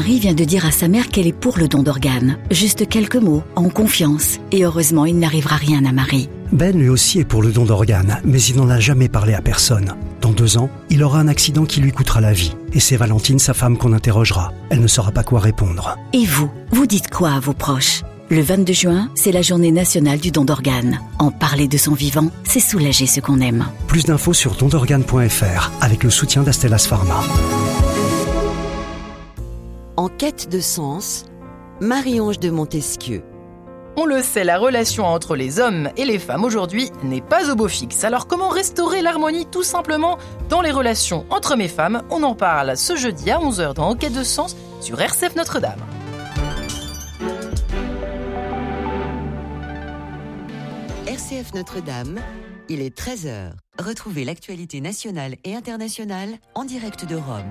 Marie vient de dire à sa mère qu'elle est pour le don d'organes. Juste quelques mots, en confiance. Et heureusement, il n'arrivera rien à Marie. Ben lui aussi est pour le don d'organes, mais il n'en a jamais parlé à personne. Dans 2 ans, il aura un accident qui lui coûtera la vie. Et c'est Valentine, sa femme, qu'on interrogera. Elle ne saura pas quoi répondre. Et vous dites quoi à vos proches ? Le 22 juin, c'est la journée nationale du don d'organes. En parler de son vivant, c'est soulager ceux qu'on aime. Plus d'infos sur dondorganes.fr avec le soutien d'Astellas Pharma. En quête de sens, Marie-Ange de Montesquieu. On le sait, la relation entre les hommes et les femmes aujourd'hui n'est pas au beau fixe. Alors comment restaurer l'harmonie tout simplement dans les relations entre hommes et femmes ? On en parle ce jeudi à 11h dans En quête de sens sur RCF Notre-Dame. RCF Notre-Dame, il est 13h. Retrouvez l'actualité nationale et internationale en direct de Rome.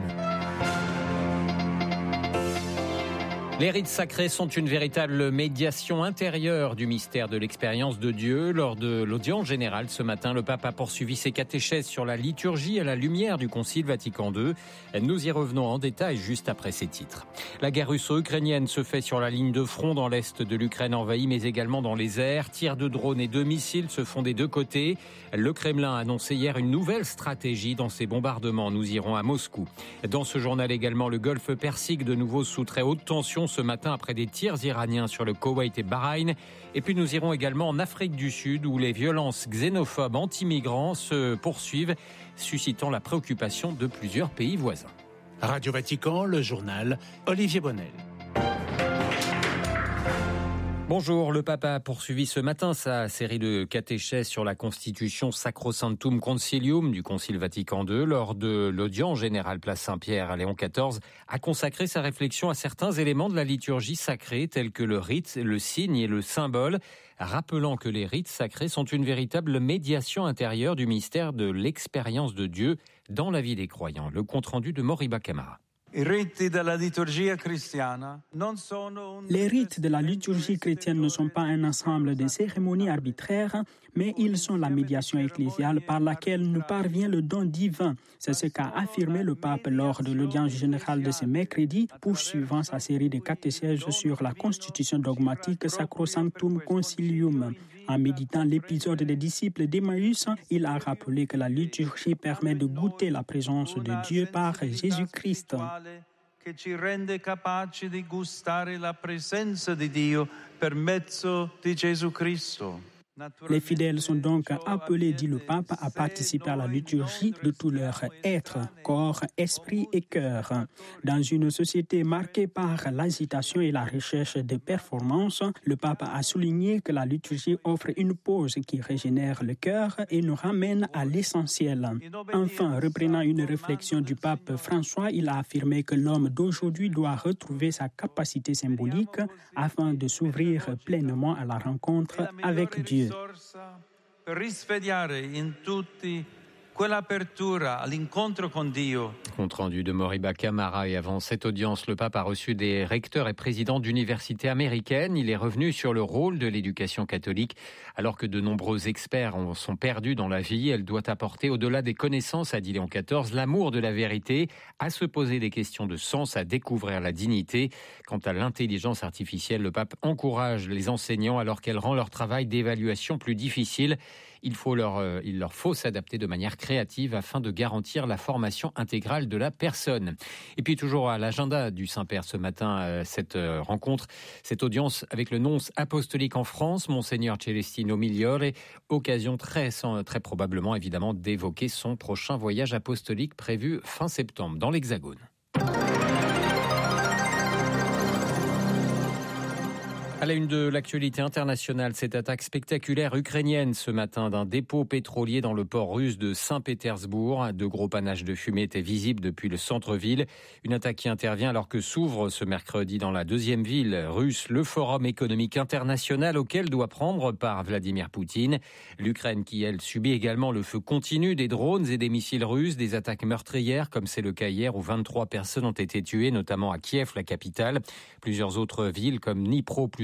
Les rites sacrés sont une véritable médiation intérieure du mystère de l'expérience de Dieu. Lors de l'audience générale ce matin, le pape a poursuivi ses catéchèses sur la liturgie à la lumière du Concile Vatican II. Nous y revenons en détail juste après ces titres. La guerre russo-ukrainienne se fait sur la ligne de front dans l'est de l'Ukraine envahie, mais également dans les airs. Tirs de drones et de missiles se font des deux côtés. Le Kremlin a annoncé hier une nouvelle stratégie dans ses bombardements. Nous irons à Moscou. Dans ce journal également, le golfe Persique de nouveau sous très haute tension ce matin après des tirs iraniens sur le Koweït et Bahreïn. Et puis nous irons également en Afrique du Sud où les violences xénophobes anti-migrants se poursuivent, suscitant la préoccupation de plusieurs pays voisins. Radio Vatican, le journal, Olivier Bonnel. Bonjour, le pape a poursuivi ce matin sa série de catéchèses sur la constitution Sacrosanctum Concilium du Concile Vatican II. Lors de l'audience générale place Saint-Pierre à Léon XIV, a consacré sa réflexion à certains éléments de la liturgie sacrée tels que le rite, le signe et le symbole, rappelant que les rites sacrés sont une véritable médiation intérieure du mystère de l'expérience de Dieu dans la vie des croyants. Le compte-rendu de Moriba Camara. Les rites de la liturgie chrétienne ne sont pas un ensemble de cérémonies arbitraires, mais ils sont la médiation ecclésiale par laquelle nous parvient le don divin. C'est ce qu'a affirmé le pape lors de l'audience générale de ce mercredi, poursuivant sa série de catéchèses sur la constitution dogmatique Sacrosanctum Concilium. En méditant l'épisode des disciples d'Emmaüs, il a rappelé que la liturgie permet de goûter la présence de Dieu par Jésus-Christ. Che ci rende capaci di gustare la presenza di Dio per mezzo di Gesù Cristo. Les fidèles sont donc appelés, dit le pape, à participer à la liturgie de tout leur être, corps, esprit et cœur. Dans une société marquée par l'agitation et la recherche de performance, le pape a souligné que la liturgie offre une pause qui régénère le cœur et nous ramène à l'essentiel. Enfin, reprenant une réflexion du pape François, il a affirmé que l'homme d'aujourd'hui doit retrouver sa capacité symbolique afin de s'ouvrir pleinement à la rencontre avec Dieu. Per risvegliare in tutti quell'apertura all'incontro con Dio. Compte rendu de Moriba Camara. Et avant cette audience, le pape a reçu des recteurs et présidents d'universités américaines. Il est revenu sur le rôle de l'éducation catholique. Alors que de nombreux experts sont perdus dans la vie, elle doit apporter, au-delà des connaissances, a dit Léon XIV, l'amour de la vérité, à se poser des questions de sens, à découvrir la dignité. Quant à l'intelligence artificielle, le pape encourage les enseignants alors qu'elle rend leur travail d'évaluation plus difficile. Il leur faut s'adapter de manière créative afin de garantir la formation intégrale de la personne. Et puis toujours à l'agenda du Saint-Père ce matin, cette rencontre, cette audience avec le nonce apostolique en France, Monseigneur Celestino Migliore, occasion très probablement évidemment d'évoquer son prochain voyage apostolique prévu fin septembre dans l'Hexagone. À la une de l'actualité internationale, cette attaque spectaculaire ukrainienne ce matin d'un dépôt pétrolier dans le port russe de Saint-Pétersbourg. De gros panaches de fumée étaient visibles depuis le centre-ville. Une attaque qui intervient alors que s'ouvre ce mercredi dans la deuxième ville russe le Forum économique international auquel doit prendre part Vladimir Poutine. L'Ukraine qui, elle, subit également le feu continu des drones et des missiles russes, des attaques meurtrières comme c'est le cas hier où 23 personnes ont été tuées, notamment à Kiev, la capitale. Plusieurs autres villes comme Dnipro, plus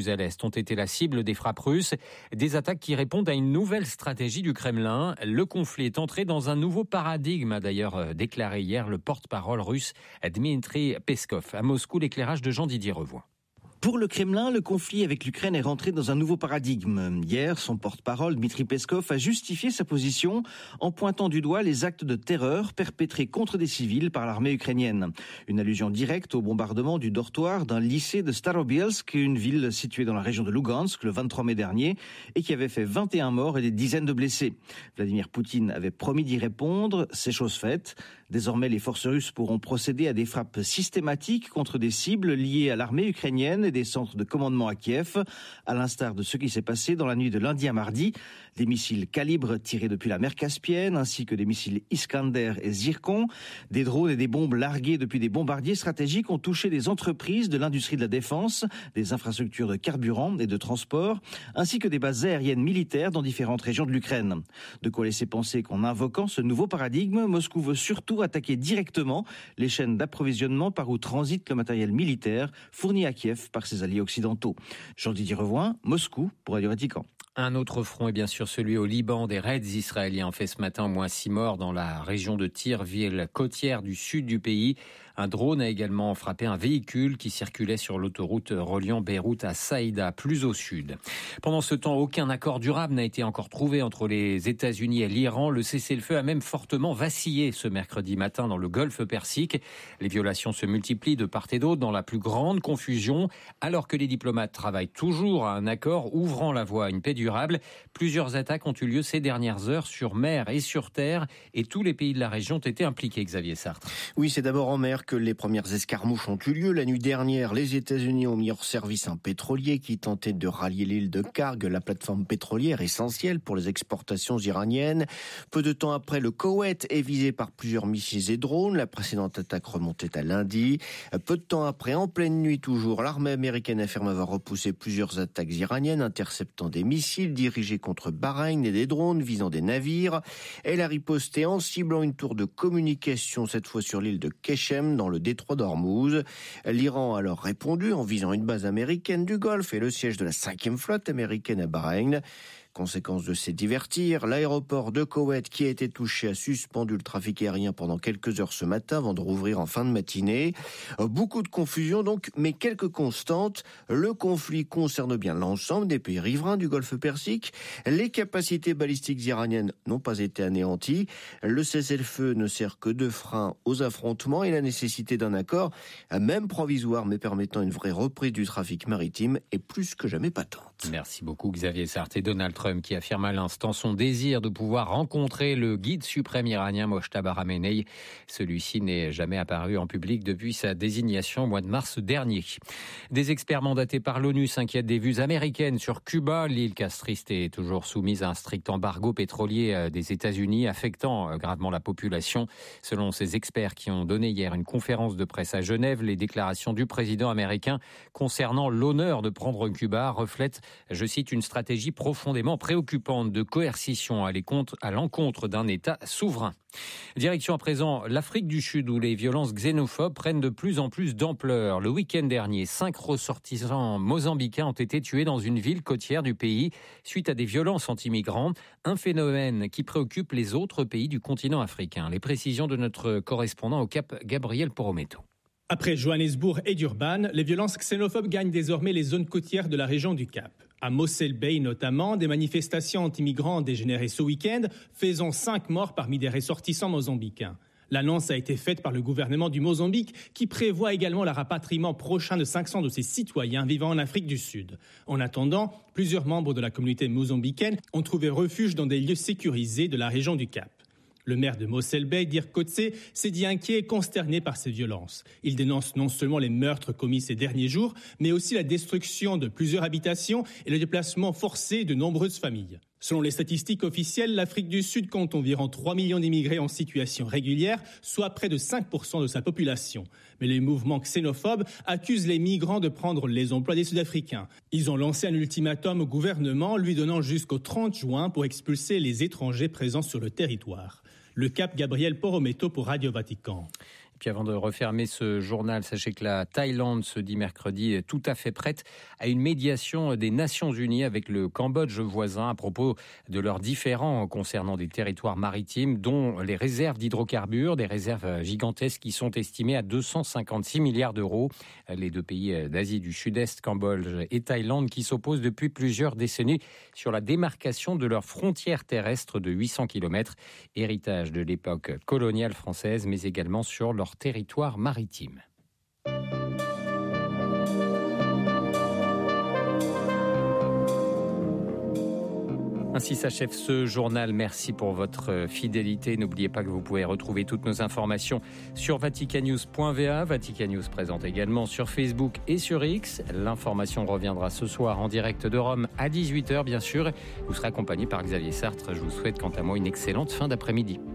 plus à l'est ont été la cible des frappes russes. Des attaques qui répondent à une nouvelle stratégie du Kremlin. Le conflit est entré dans un nouveau paradigme, a d'ailleurs déclaré hier le porte-parole russe Dmitri Peskov. À Moscou, l'éclairage de Jean-Didier Revoix. Pour le Kremlin, le conflit avec l'Ukraine est rentré dans un nouveau paradigme. Hier, son porte-parole, Dmitri Peskov, a justifié sa position en pointant du doigt les actes de terreur perpétrés contre des civils par l'armée ukrainienne. Une allusion directe au bombardement du dortoir d'un lycée de Starobielsk, une ville située dans la région de Lugansk, le 23 mai dernier, et qui avait fait 21 morts et des dizaines de blessés. Vladimir Poutine avait promis d'y répondre, c'est chose faite. Désormais, les forces russes pourront procéder à des frappes systématiques contre des cibles liées à l'armée ukrainienne et des centres de commandement à Kiev, à l'instar de ce qui s'est passé dans la nuit de lundi à mardi. Des missiles calibres tirés depuis la mer Caspienne, ainsi que des missiles Iskander et Zircon. Des drones et des bombes larguées depuis des bombardiers stratégiques ont touché des entreprises de l'industrie de la défense, des infrastructures de carburant et de transport, ainsi que des bases aériennes militaires dans différentes régions de l'Ukraine. De quoi laisser penser qu'en invoquant ce nouveau paradigme, Moscou veut surtout attaquer directement les chaînes d'approvisionnement par où transite le matériel militaire fourni à Kiev par ses alliés occidentaux. Jean-Didier Revoin, Moscou, pour Radio Vatican. Un autre front est bien sûr celui au Liban. Des raids israéliens ont fait ce matin au moins 6 morts dans la région de Tyr, ville côtière du sud du pays. Un drone a également frappé un véhicule qui circulait sur l'autoroute reliant Beyrouth à Saïda, plus au sud. Pendant ce temps, aucun accord durable n'a été encore trouvé entre les États-Unis et l'Iran. Le cessez-le-feu a même fortement vacillé ce mercredi matin dans le golfe Persique. Les violations se multiplient de part et d'autre dans la plus grande confusion, alors que les diplomates travaillent toujours à un accord ouvrant la voie à une paix durable. Plusieurs attaques ont eu lieu ces dernières heures sur mer et sur terre, et tous les pays de la région ont été impliqués, Xavier Sartre. Oui, c'est d'abord en mer que les premières escarmouches ont eu lieu. La nuit dernière, les États-Unis ont mis hors service un pétrolier qui tentait de rallier l'île de Karg, la plateforme pétrolière essentielle pour les exportations iraniennes. Peu de temps après, le Koweït est visé par plusieurs missiles et drones. La précédente attaque remontait à lundi. Peu de temps après, en pleine nuit toujours, l'armée américaine affirme avoir repoussé plusieurs attaques iraniennes, interceptant des missiles dirigés contre Bahreïn et des drones visant des navires. Elle a riposté en ciblant une tour de communication, cette fois sur l'île de Keshem, dans le détroit d'Ormuz. L'Iran a alors répondu en visant une base américaine du Golfe et le siège de la 5e flotte américaine à Bahreïn. Conséquence de ces divers tirs, l'aéroport de Koweït qui a été touché a suspendu le trafic aérien pendant quelques heures ce matin avant de rouvrir en fin de matinée. Beaucoup de confusion donc, mais quelques constantes. Le conflit concerne bien l'ensemble des pays riverains du Golfe Persique. Les capacités balistiques iraniennes n'ont pas été anéanties. Le cessez-le-feu ne sert que de frein aux affrontements et la nécessité d'un accord, même provisoire mais permettant une vraie reprise du trafic maritime, est plus que jamais patente. Merci beaucoup Xavier Sartre. Et Donald Trump qui affirme à l'instant son désir de pouvoir rencontrer le guide suprême iranien Mojtaba Khamenei. Celui-ci n'est jamais apparu en public depuis sa désignation au mois de mars dernier. Des experts mandatés par l'ONU s'inquiètent des vues américaines sur Cuba. L'île castriste est toujours soumise à un strict embargo pétrolier des États-Unis, affectant gravement la population. Selon ces experts qui ont donné hier une conférence de presse à Genève, les déclarations du président américain concernant l'honneur de prendre Cuba reflètent, je cite, une stratégie profondément préoccupante de coercition à l'encontre d'un État souverain. Direction à présent l'Afrique du Sud où les violences xénophobes prennent de plus en plus d'ampleur. Le week-end dernier, 5 ressortissants mozambicains ont été tués dans une ville côtière du pays suite à des violences anti-migrants, un phénomène qui préoccupe les autres pays du continent africain. Les précisions de notre correspondant au Cap, Gabriel Porometo. Après Johannesburg et Durban, les violences xénophobes gagnent désormais les zones côtières de la région du Cap. À Mossel Bay notamment, des manifestations anti-migrants ont dégénéré ce week-end, faisant 5 morts parmi des ressortissants mozambicains. L'annonce a été faite par le gouvernement du Mozambique qui prévoit également le rapatriement prochain de 500 de ses citoyens vivant en Afrique du Sud. En attendant, plusieurs membres de la communauté mozambicaine ont trouvé refuge dans des lieux sécurisés de la région du Cap. Le maire de Mossel Bay, Dirk Coetzee, s'est dit inquiet et consterné par ces violences. Il dénonce non seulement les meurtres commis ces derniers jours, mais aussi la destruction de plusieurs habitations et le déplacement forcé de nombreuses familles. Selon les statistiques officielles, l'Afrique du Sud compte environ 3 millions d'immigrés en situation régulière, soit près de 5% de sa population. Mais les mouvements xénophobes accusent les migrants de prendre les emplois des Sud-Africains. Ils ont lancé un ultimatum au gouvernement, lui donnant jusqu'au 30 juin pour expulser les étrangers présents sur le territoire. Le Cap, Gabriel Porometo pour Radio Vatican. puis avant de refermer ce journal, sachez que la Thaïlande se dit mercredi tout à fait prête à une médiation des Nations Unies avec le Cambodge voisin à propos de leurs différends concernant des territoires maritimes, dont les réserves d'hydrocarbures, des réserves gigantesques qui sont estimées à 256 milliards d'euros. Les deux pays d'Asie du Sud-Est, Cambodge et Thaïlande, qui s'opposent depuis plusieurs décennies sur la démarcation de leurs frontières terrestres de 800 km, héritage de l'époque coloniale française, mais également sur leur territoire maritime. Ainsi s'achève ce journal. Merci pour votre fidélité. N'oubliez pas que vous pouvez retrouver toutes nos informations sur vaticannews.va. Vatican News présente également sur Facebook et sur X. L'information reviendra ce soir en direct de Rome à 18h, bien sûr. Vous serez accompagné par Xavier Sartre. Je vous souhaite quant à moi une excellente fin d'après-midi.